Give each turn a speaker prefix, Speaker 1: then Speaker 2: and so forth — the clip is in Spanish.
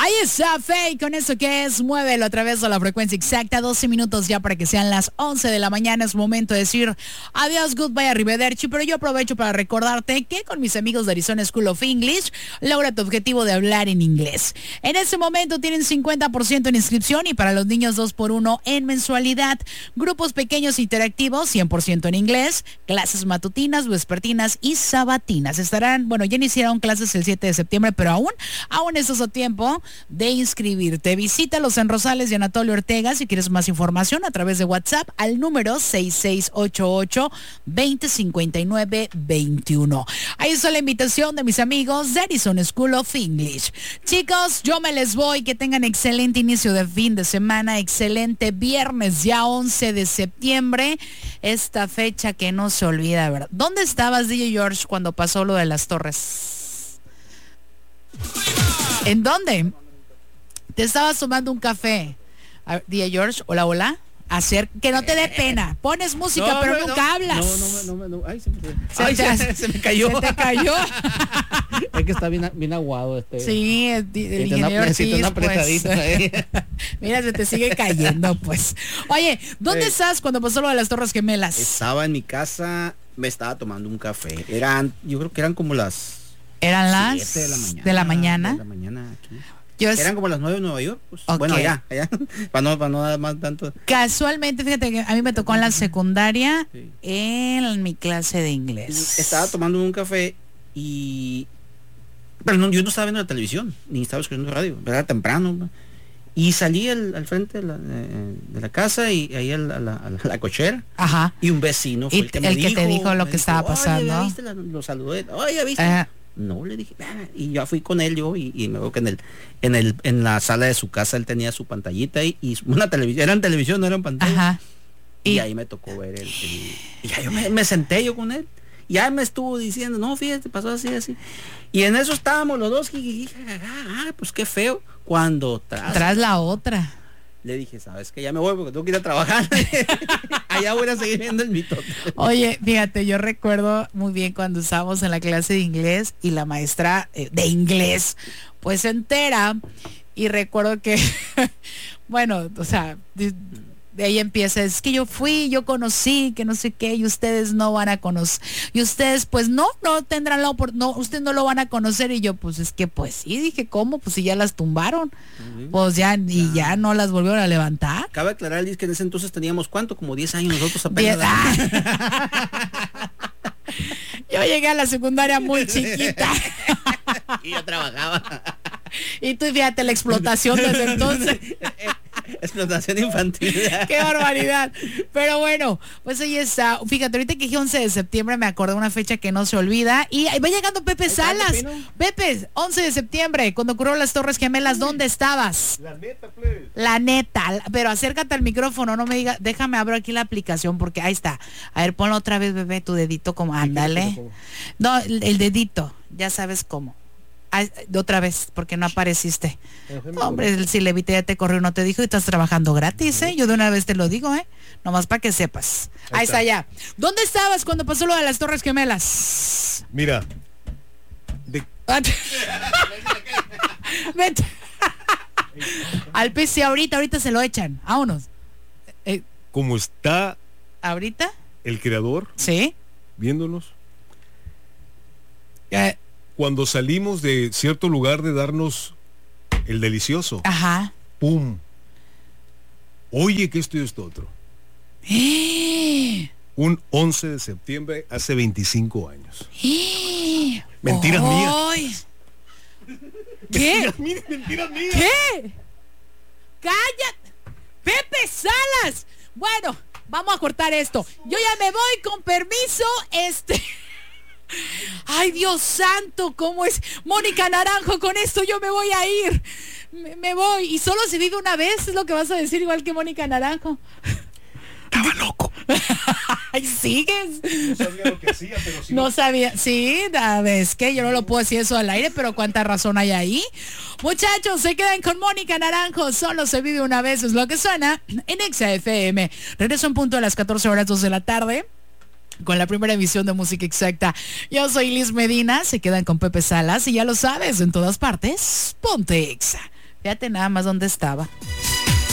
Speaker 1: Ahí está, Faye, con eso que es, muévelo a través de la frecuencia exacta, 12 minutos ya para que sean las 11 de la mañana. Es momento de decir adiós, goodbye, arrivederci, pero yo aprovecho para recordarte que con mis amigos de Arizona School of English, logra tu objetivo de hablar en inglés. En este momento tienen 50% en inscripción y para los niños 2x1 en mensualidad. Grupos pequeños interactivos, 100% en inglés, clases matutinas, vespertinas y sabatinas. Estarán, bueno, ya iniciaron clases el 7 de septiembre, pero aún estás a tiempo de inscribirte. Visítalos en Rosales y Anatolio Ortega si quieres más información a través de WhatsApp al número 6688-2059-21. Ahí está la invitación de mis amigos de Arizona School of English. Chicos, yo me les voy. Que tengan excelente inicio de fin de semana, excelente viernes, ya 11 de septiembre. Esta fecha que no se olvida, ¿verdad? ¿Dónde estabas, DJ George, cuando pasó lo de las torres? ¿En dónde? Te estabas tomando un café. DJ George, hola, hola. Hacer que no te dé pena. Pones música, no, pero nunca hablas.
Speaker 2: No. Ay, se me cayó.
Speaker 1: Se te cayó.
Speaker 2: Es que está bien aguado este.
Speaker 1: Sí, el ingeniero Ortiz,
Speaker 2: una apretadita,
Speaker 1: pues. Mira, se te sigue cayendo, pues. Oye, ¿dónde estás cuando pasó lo de las Torres Gemelas?
Speaker 2: Estaba en mi casa, me estaba tomando un café. Yo creo que eran como las...
Speaker 1: ¿Eran las
Speaker 2: 7
Speaker 1: de la mañana?
Speaker 2: De la mañana aquí.
Speaker 1: Eran
Speaker 2: como las 9 en Nueva York, pues.
Speaker 1: Okay.
Speaker 2: Bueno, allá, para no dar más tanto.
Speaker 1: Casualmente, fíjate que a mí me tocó en la secundaria, sí, en mi clase de inglés.
Speaker 2: Estaba tomando un café pero yo no estaba viendo la televisión, ni estaba escuchando radio, era temprano, ¿no? Y salí al frente de la casa y ahí a la cochera.
Speaker 1: Ajá.
Speaker 2: Y un vecino fue
Speaker 1: el que te dijo lo que estaba pasando.
Speaker 2: ¿Viste? Lo saludé. Oye, ¿viste? No, le dije, y ya fui con él y me veo que en la sala de su casa él tenía su pantallita y una televisión, eran televisión, no eran pantalla.
Speaker 1: Ajá.
Speaker 2: Y ahí me tocó ver y ya yo me senté yo con él. Ya me estuvo diciendo, no, fíjate, pasó así. Y en eso estábamos los dos, pues qué feo. Cuando
Speaker 1: tras la otra.
Speaker 2: Le dije, ¿sabes qué? Ya me voy porque tengo que ir a trabajar. Allá voy a seguir viendo el mitote.
Speaker 1: Oye, fíjate, yo recuerdo muy bien cuando estábamos en la clase de inglés y la maestra de inglés pues se entera y recuerdo que, bueno, o sea, de ahí empieza, es que yo fui, yo conocí, que no sé qué, y ustedes no van a conocer, y ustedes pues no tendrán la oportunidad, ustedes no lo van a conocer, y yo pues es que pues sí, dije, ¿cómo? Pues si ya las tumbaron, pues ya, y ya no las volvieron a levantar.
Speaker 2: Cabe aclarar, Liz, que en ese entonces teníamos, ¿cuánto? Como 10 años nosotros apenas.
Speaker 1: Yo llegué a la secundaria muy chiquita.
Speaker 2: Y yo trabajaba.
Speaker 1: Y tú fíjate la explotación desde entonces.
Speaker 2: Explotación infantil.
Speaker 1: Qué barbaridad. Pero bueno, pues ahí está. Fíjate, ahorita que dije 11 de septiembre me acordé de una fecha que no se olvida. Y ahí va llegando Pepe Salas. Pepe, 11 de septiembre, cuando ocurrió las Torres Gemelas, ¿dónde estabas?
Speaker 3: La neta, please.
Speaker 1: La neta. Pero acércate al micrófono, no me digas. Déjame abrir aquí la aplicación porque ahí está. A ver, ponlo otra vez, bebé, tu dedito como. Ándale. No, el dedito. Ya sabes cómo. Otra vez, porque no apareciste. Hombre, si le evité ya te corrió, no te dijo, y estás trabajando gratis, yo de una vez te lo digo, nomás para que sepas. Ahí está ya. ¿Dónde estabas cuando pasó lo de las Torres Gemelas?
Speaker 3: Mira.
Speaker 1: Vete. Al PC ahorita se lo echan. Vámonos.
Speaker 3: ¿Cómo está
Speaker 1: ahorita
Speaker 3: el creador?
Speaker 1: Sí.
Speaker 3: Viéndonos. Cuando salimos de cierto lugar de darnos el delicioso.
Speaker 1: Ajá.
Speaker 3: ¡Pum! Oye, que esto y esto otro. Un 11 de septiembre hace 25 años. Mentiras mías.
Speaker 1: ¿Qué?
Speaker 3: Mentiras mías.
Speaker 1: ¿Qué? ¡Cállate! ¡Pepe Salas! Bueno, vamos a cortar esto. Yo ya me voy, con permiso, Ay, Dios santo, ¿cómo es? Mónica Naranjo, con esto yo me voy a ir. Me voy. Y solo se vive una vez, es lo que vas a decir, igual que Mónica Naranjo.
Speaker 3: Estaba loco.
Speaker 1: Ay, sigues.
Speaker 3: No sabía lo que hacía, pero sí.
Speaker 1: No sabía. Sí, es que yo no lo puedo decir eso al aire, pero cuánta razón hay ahí. Muchachos, se quedan con Mónica Naranjo. Solo se vive una vez, es lo que suena en Exa FM. Regreso en punto a las 14 horas 2 de la tarde. Con la primera emisión de Música Exacta. Yo soy Liz Medina, se quedan con Pepe Salas y ya lo sabes, en todas partes, ponte Exa. Fíjate nada más dónde estaba.